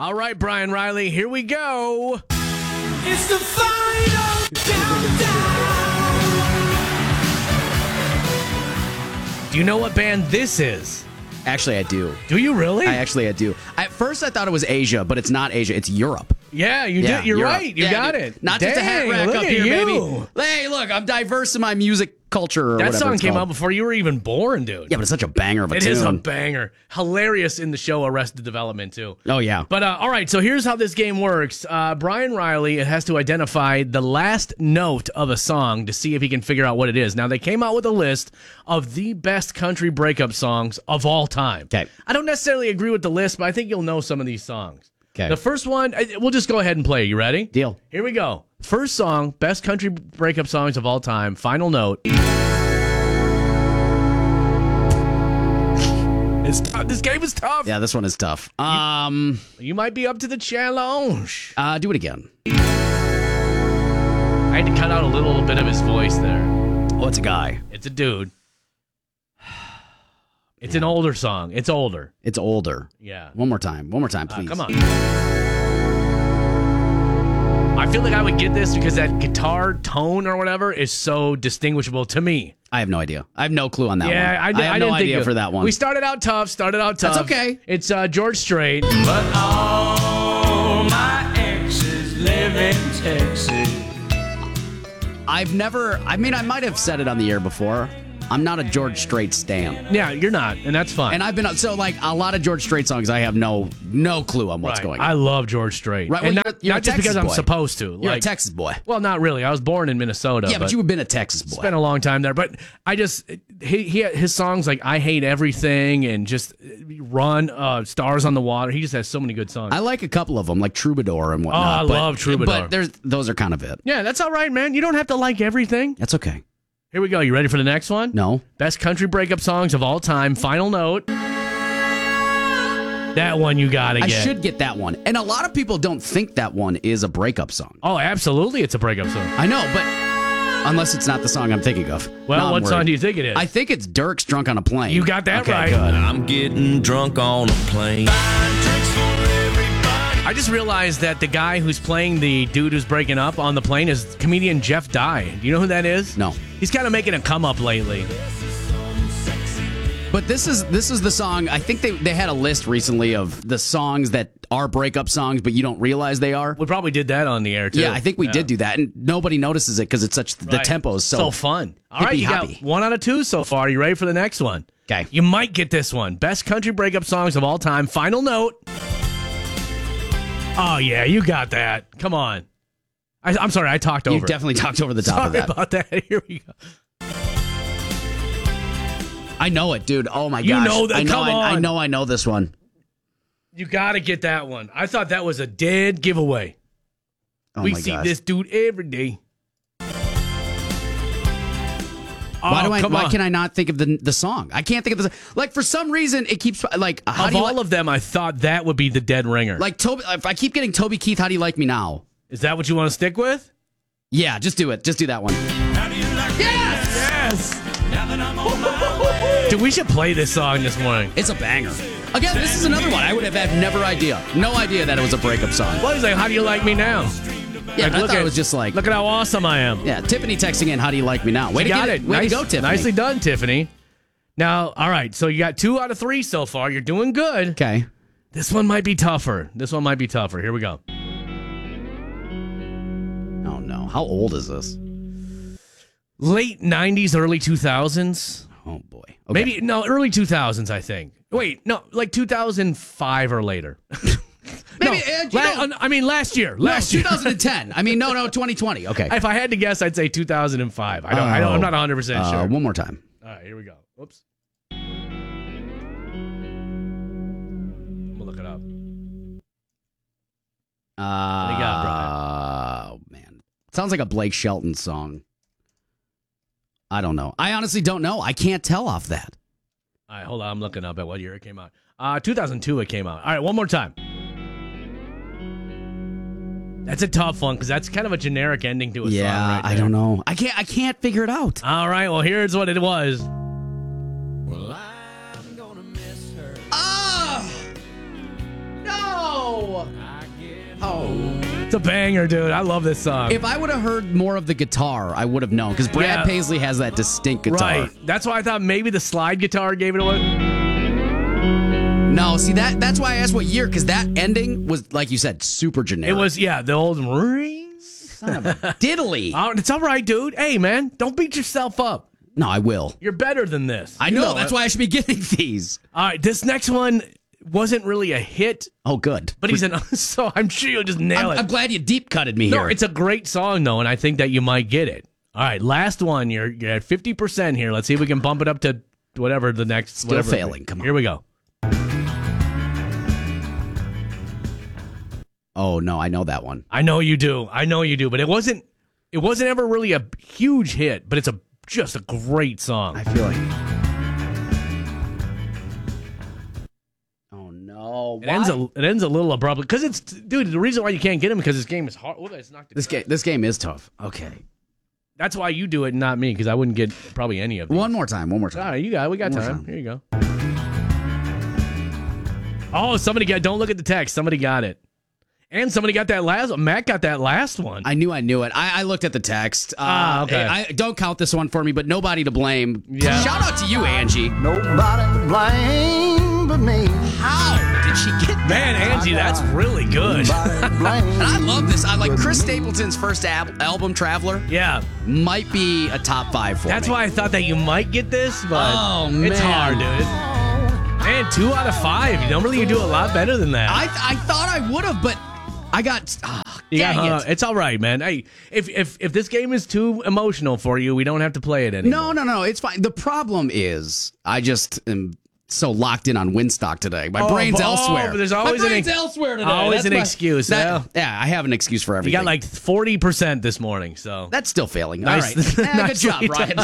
All right, Brian Riley, here we go. It's the final countdown. Do you know what band this is? Actually, I do. Do you really? I do. At first, I thought it was Asia, but it's not Asia. It's Europe. Yeah, you did. You're Europe. right. You Yeah, got dude. it. Not just a hat rack look up at here, you. baby. Hey, look, I'm diverse in my music culture. Or That whatever song it's came called. out before you were even born, dude. Yeah, but it's such a banger of a It tune. is a banger. Hilarious in the show Arrested Development, too. Oh, yeah. But, all right, so here's how this game works. Brian Riley has to identify the last note of a song to see if he can figure out what it is. Now, they came out with a list of the best country breakup songs of all time. Okay. I don't necessarily agree with the list, but I think you'll know some of these songs. Okay. The first one, we'll just go ahead and play. You ready? Deal. Here we go. First song, best country breakup songs of all time. Final note. It's tough. This game is tough. Yeah, this one is tough. You might be up to the challenge. Do it again. I had to cut out a little bit of his voice there. Oh, it's a guy. It's a dude. It's an older song. It's older. It's older. Yeah. One more time, please. Come on. I feel like I would get this because that guitar tone or whatever is so distinguishable to me. I have no idea. I have no clue on that one. Yeah, I have didn't no think idea of- for that one. We started out tough. That's okay. It's George Strait. But all my exes live in Texas. I might have said it on the air before. I'm not a George Strait stan. Yeah, you're not, and that's fine. And I've been so like a lot of George Strait songs. I have no clue on what's Right. going on. I love George Strait. Right, And well, not, you're a not just Texas because I'm boy. supposed to. You're like, a Texas boy. Well, not really. I was born in Minnesota. Yeah, but you have been a Texas boy. Spent a long time there, but I just his songs like "I Hate Everything" and just "Run," "Stars on the Water." He just has so many good songs. I like a couple of them, like Troubadour and whatnot. I love Troubadour. But those are kind of it. Yeah, that's all right, man. You don't have to like everything. That's okay. Here we go. You ready for the next one? No. Best country breakup songs of all time. Final note. That one you gotta I get. should get that one. And a lot of people don't think that one is a breakup song. Oh, absolutely, it's a breakup song. I know, but unless it's not the song I'm thinking of. Well, Now I'm what song worried. do you think it is? I think it's Dirk's Drunk on a Plane. You got that Okay, right. Good. I'm getting drunk on a plane. I just realized that the guy who's playing the dude who's breaking up on the plane is comedian Jeff Dye. Do you know who that is? No. He's kind of making a come up lately. But this is the song. I think they had a list recently of the songs that are breakup songs, but you don't realize they are. We probably did that on the air too. Yeah, I think we did do that, and nobody notices it because it's such the Right. tempo is so fun. All right, you hippy-hoppy. got 1 out of 2 so far. You ready for the next one? Okay. You might get this one. Best country breakup songs of all time. Final note. Oh yeah, you got that. Come on. I'm sorry, I talked over. You definitely talked over the top Sorry of that. about that. Here we go. I know it, dude. Oh my gosh. You know that. I know, Come on. I know this one. You got to get that one. I thought that was a dead giveaway. Oh we my see gosh. this dude every day. Why can I not think of the song? I can't think of the like for some reason it keeps like how Of do you all of them, I thought that would be the dead ringer. like Toby. If I keep getting Toby Keith, how do you like me now? Is that what you want to stick with? Yeah, just do it. Just do that one. Yes. Dude, we should play this song this morning. It's a banger. Again, this is another one I would have had no idea that it was a breakup song. Well, he's like, how do you like me now? Yeah, Like, I thought it was just like Look at how awesome I am. yeah. Tiffany texting in, how do you like me now? Way You to got get it. Way Nice, to go, Tiffany. Nicely done, Tiffany. Now, all right, so you got 2 out of 3 so far. You're doing good. Okay. This one might be tougher. Here we go. Oh no, how old is this? Late 90s, early 2000s. Oh boy. Okay. Maybe, no, early 2000s, I think. Wait, no, like 2005 or later. Maybe, I mean, last year. No, 2010. I mean, no, 2020. Okay. If I had to guess, I'd say 2005. I'm not 100% sure. One more time. All right, here we go. Whoops. I'm gonna look it up. What do you got, Brian? Oh man, sounds like a Blake Shelton song. I don't know. I honestly don't know. I can't tell off that. All right, hold on. I'm looking up at what year it came out. 2002 it came out. All right, one more time. That's a tough one because that's kind of a generic ending to a song right I there. don't know. I can't figure it out. All right, well, here's what it was. Well, I'm gonna miss her. Oh no! Oh. Oh. It's a banger, dude. I love this song. If I would have heard more of the guitar, I would have known, because Brad Yeah. Paisley has that distinct guitar. Right. That's why I thought maybe the slide guitar gave it away. No, see, that's why I asked what year, because that ending was, like you said, super generic. It was, the old ring. Son of a diddly. Oh, it's all right, dude. Hey, man, don't beat yourself up. No, I will. You're better than this. I You know. That's it. why I should be getting these. All right, this next one wasn't really a hit, Oh, good. but he's so I'm sure you'll just nail it. I'm glad you deep cutted me No, here. it's a great song, though, and I think that you might get it. All right, last one. You're at 50% here. Let's see if we can bump it up to whatever the next. Still whatever. failing. Come on. Here we go. Oh, no, I know that one. I know you do, but it wasn't ever really a huge hit, but it's just a great song. I feel like. Oh, no. It ends a little abruptly because it's, dude. The reason why you can't get him because this game is hard. Well, it's not This game is tough. Okay. That's why you do it, and not me, because I wouldn't get probably any of them. One more time. All right, you got it. We got One more time. time. Here you go. Oh, somebody got. Don't look at the text. Somebody got it, and somebody got that last. Matt got that last one. I knew it. I looked at the text. Okay. I don't count this one for me, but nobody to blame. Yeah. Shout out to you, Angie. Nobody to blame but me. How did she get that? Man, Angie, that's really good. Nobody to blame. And I love this. I like Chris Stapleton's first album, Traveler, Yeah, might be a top 5 for that's me. why I thought that you might get this, but Oh, it's man. hard, dude. Man, 2 out of 5. Normally you do a lot better than that. I thought I would have, but I got. You got dang hung it. up. It's all right, man. Hey, if this game is too emotional for you, we don't have to play it anymore. No, it's fine. The problem is, I just am so locked in on Winstock today. My Oh, brain's but- elsewhere. but there's always My an brain's ex- elsewhere today. always That's an excuse, Yeah, I have an excuse for You everything. got like 40% this morning, so That's still failing. Nice- All right. Good nicely job, Brian.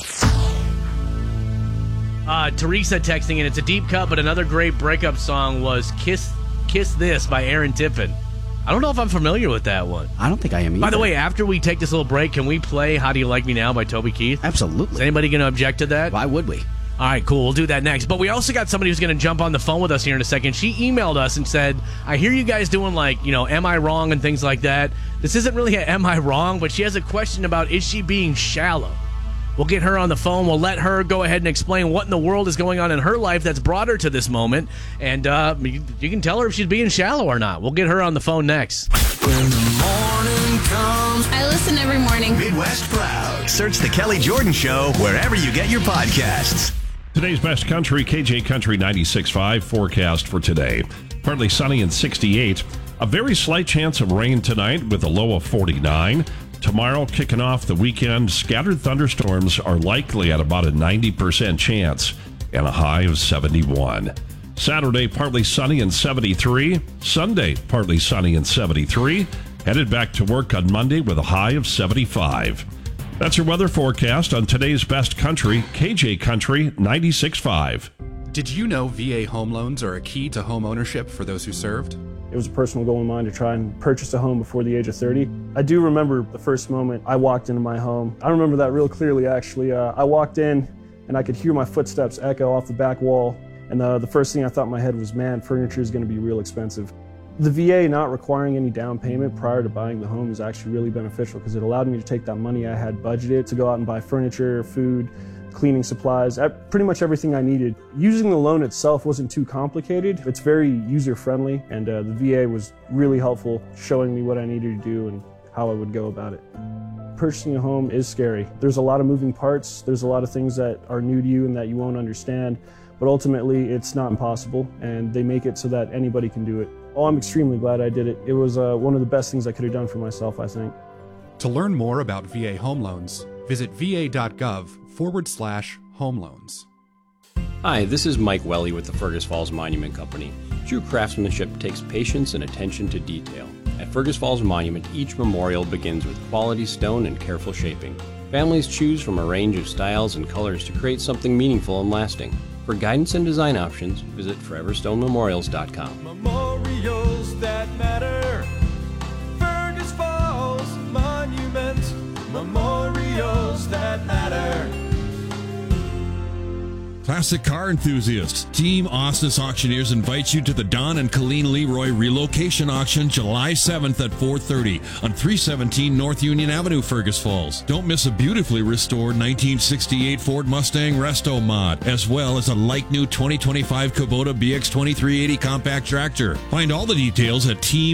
Teresa texting in. It's a deep cut, but another great breakup song was "Kiss This" by Aaron Tippin. I don't know if I'm familiar with that one. I don't think I am either. By the way, after we take this little break, can we play "How Do You Like Me Now" by Toby Keith? Is Absolutely. anybody going to object to that? Why would we? All right, cool. We'll do that next. But we also got somebody who's going to jump on the phone with us here in a second. She emailed us and said, I hear you guys doing like, am I wrong and things like that. This isn't really a am I wrong, but she has a question about is she being shallow? We'll get her on the phone. We'll let her go ahead and explain what in the world is going on in her life that's brought her to this moment. And you can tell her if she's being shallow or not. We'll get her on the phone next. When the morning comes, I listen every morning. Midwest Proud. Search The Kelly Jordan Show wherever you get your podcasts. Today's best country, KJ Country 96.5 forecast for today. Partly sunny and 68. A very slight chance of rain tonight with a low of 49. Tomorrow, kicking off the weekend, scattered thunderstorms are likely at about a 90% chance and a high of 71. Saturday, partly sunny and 73. Sunday, partly sunny and 73. Headed back to work on Monday with a high of 75. That's your weather forecast on today's best country, KJ Country 96.5. Did you know VA home loans are a key to home ownership for those who served? It was a personal goal of mine to try and purchase a home before the age of 30. I do remember the first moment I walked into my home. I remember that real clearly, actually. I walked in and I could hear my footsteps echo off the back wall. And the first thing I thought in my head was, man, furniture is going to be real expensive. The VA not requiring any down payment prior to buying the home is actually really beneficial because it allowed me to take that money I had budgeted to go out and buy furniture, food, cleaning supplies, pretty much everything I needed. Using the loan itself wasn't too complicated. It's very user-friendly, and the VA was really helpful showing me what I needed to do and how I would go about it. Purchasing a home is scary. There's a lot of moving parts. There's a lot of things that are new to you and that you won't understand, but ultimately it's not impossible, and they make it so that anybody can do it. Oh, I'm extremely glad I did it. It was one of the best things I could have done for myself, I think. To learn more about VA home loans, visit va.gov/home loans. Hi, this is Mike Welly with the Fergus Falls Monument Company. True craftsmanship takes patience and attention to detail. At Fergus Falls Monument, each memorial begins with quality stone and careful shaping. Families choose from a range of styles and colors to create something meaningful and lasting. For guidance and design options, visit foreverstonememorials.com. memorials that matter. Fergus Falls Monument, memorials that matter. Classic car enthusiasts, Team Ostis Auctioneers invites you to the Don and Colleen Leroy Relocation Auction July 7th at 4:30 on 317 North Union Avenue, Fergus Falls. Don't miss a beautifully restored 1968 Ford Mustang Resto mod, as well as a like-new 2025 Kubota BX2380 compact tractor. Find all the details at Team